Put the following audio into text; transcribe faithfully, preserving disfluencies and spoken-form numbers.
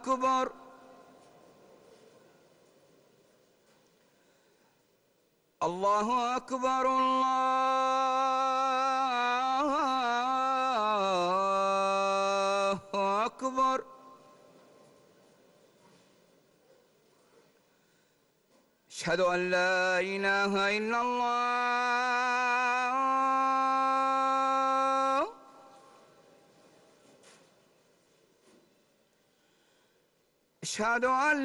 أكبر. الله أكبر. الله أكبر. أشهد أن لا إله إلا الله. أشهد أن